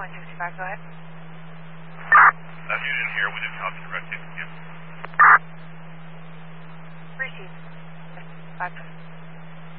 165, go ahead. Unit here, we didn't copy direct. Yep. Receive. 5.